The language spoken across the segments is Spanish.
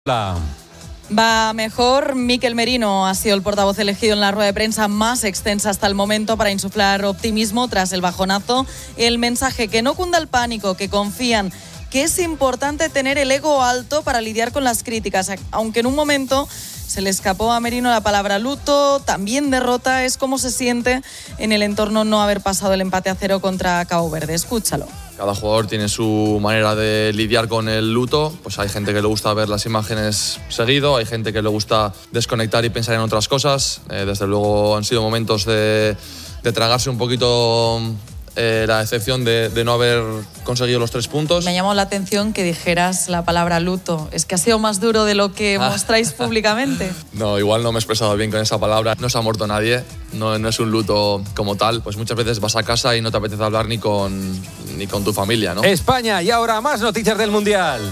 Va mejor. Mikel Merino ha sido el portavoz elegido en la rueda de prensa más extensa hasta el momento para insuflar optimismo tras el bajonazo. El mensaje: que no cunda el pánico, que confían, que es importante tener el ego alto para lidiar con las críticas. Aunque en un momento se le escapó a Merino la palabra luto, también derrota, es como se siente en el entorno no haber pasado el empate a 0 contra Cabo Verde. Escúchalo. Cada jugador tiene su manera de lidiar con el luto. Pues hay gente que le gusta ver las imágenes seguido, hay gente que le gusta desconectar y pensar en otras cosas. Desde luego han sido momentos de tragarse un poquito la decepción de no haber conseguido los 3 puntos. Me llamó la atención que dijeras la palabra luto. ¿Es que ha sido más duro de lo que mostráis públicamente? No, igual no me he expresado bien con esa palabra. No se ha muerto nadie, no es un luto como tal. Pues muchas veces vas a casa y no te apetece hablar ni con tu familia, ¿no? España, y ahora más noticias del Mundial.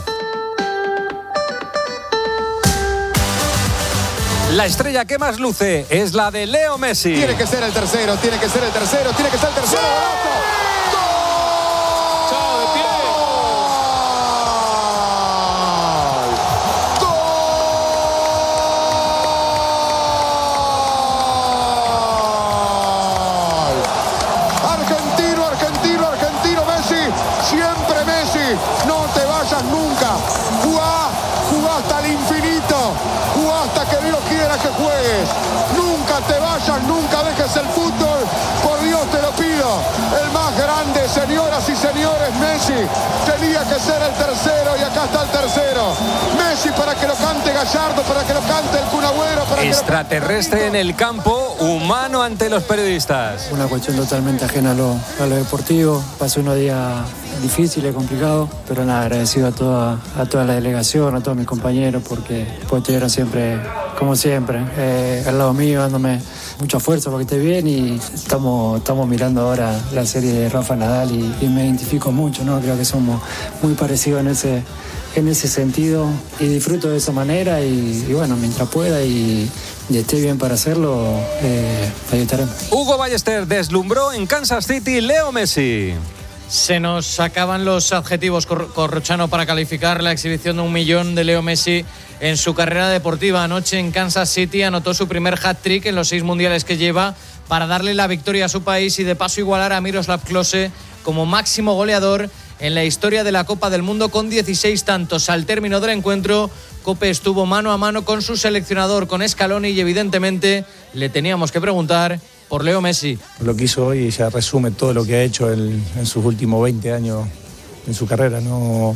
La estrella que más luce es la de Leo Messi. Tiene que ser el tercero, tiene que ser el tercero, tiene que ser el tercero. ¡Sí! ¡Gol! ¡Chao, de pie! ¡Gol! Argentino, Messi. Siempre Messi. No te vayas nunca. Jugá hasta el infinito. Jugá hasta que Dios quiera que juegues. Nunca te vayas, nunca dejes el fútbol. Por Dios te lo pido. El más grande, señoras y señores, Messi. Tenía que ser el tercero y acá está el tercero. Messi para que lo cante Gallardo, para que lo cante el Kun Agüero. Extraterrestre en el campo, humano ante los periodistas. Una cuestión totalmente ajena a lo deportivo. Pasó unos días difíciles, complicados, pero nada, agradecido a toda la delegación, a todos mis compañeros, porque estuvieron siempre, como siempre, al lado mío, dándome mucha fuerza para que esté bien. Y estamos mirando ahora la serie de Rafa Nadal y me identifico mucho, ¿no? Creo que somos muy parecidos en ese sentido y disfruto de esa manera y bueno, mientras pueda y esté bien para hacerlo, ahí estaremos. Hugo Ballester deslumbró en Kansas City Leo Messi. Se nos acaban los adjetivos, Corrochano, para calificar la exhibición de 1 millón de Leo Messi en su carrera deportiva. Anoche en Kansas City anotó su primer hat-trick en los 6 mundiales que lleva para darle la victoria a su país y de paso igualar a Miroslav Klose como máximo goleador en la historia de la Copa del Mundo con 16 tantos. Al término del encuentro, Cope estuvo mano a mano con su seleccionador, con Scaloni, y evidentemente le teníamos que preguntar por Leo Messi. Lo que hizo hoy ya resume todo lo que ha hecho en sus últimos 20 años en su carrera. No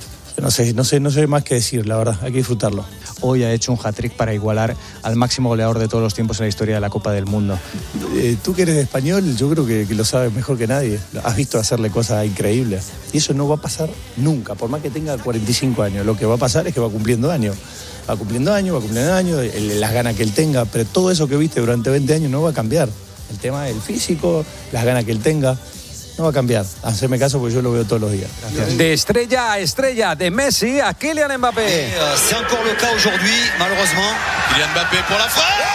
sé más que decir, la verdad, hay que disfrutarlo. Hoy ha hecho un hat-trick para igualar al máximo goleador de todos los tiempos en la historia de la Copa del Mundo. Tú que eres español, yo creo que lo sabes mejor que nadie. Has visto hacerle cosas increíbles. Y eso no va a pasar nunca, por más que tenga 45 años. Lo que va a pasar es que va cumpliendo años. Va cumpliendo años, las ganas que él tenga. Pero todo eso que viste durante 20 años no va a cambiar. El tema del físico, las ganas que él tenga, no va a cambiar. Haceme caso porque yo lo veo todos los días. Gracias. De estrella a estrella, de Messi a Kylian Mbappé. C'est encore le cas aujourd'hui, malheureusement. Kylian Mbappé pour la frappe.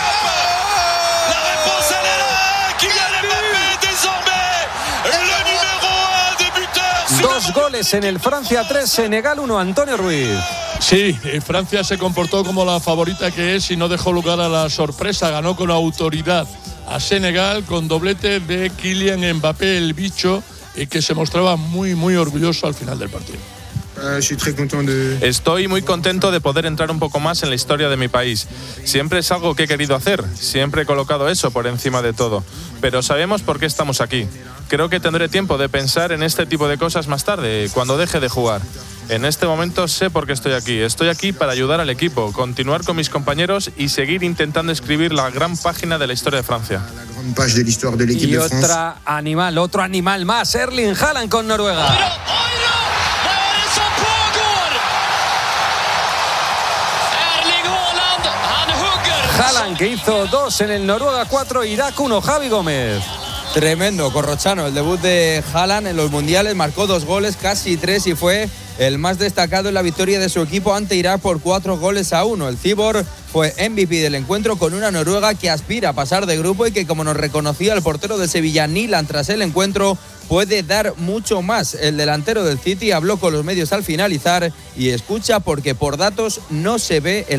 La réponse elle est là. Kylian Mbappé désormais le numéro 1 des buteurs. 2 goles en el Francia 3, Senegal 1, Antonio Ruiz. Sí, Francia se comportó como la favorita que es y no dejó lugar a la sorpresa. Ganó con autoridad a Senegal con doblete de Kylian Mbappé, el bicho, que se mostraba muy, muy orgulloso al final del partido. Estoy muy contento de poder entrar un poco más en la historia de mi país. Siempre es algo que he querido hacer, siempre he colocado eso por encima de todo. Pero sabemos por qué estamos aquí. Creo que tendré tiempo de pensar en este tipo de cosas más tarde, cuando deje de jugar. En este momento sé por qué estoy aquí. Estoy aquí para ayudar al equipo, continuar con mis compañeos y seguir intentando escribir la gran página de la historia de Francia. Y otro animal más, Erling Haaland con Noruega. Haaland, que hizo 2 en el Noruega 4, Irak 1, Javi Gómez. Tremendo, Corrochano, el debut de Haaland en los mundiales, marcó 2 goles, casi 3, y fue el más destacado en la victoria de su equipo ante Irak por 4-1. El Cibor fue MVP del encuentro con una Noruega que aspira a pasar de grupo y que, como nos reconocía el portero de Sevilla, Nilan, tras el encuentro, puede dar mucho más. El delantero del City habló con los medios al finalizar y escucha porque por datos no se ve el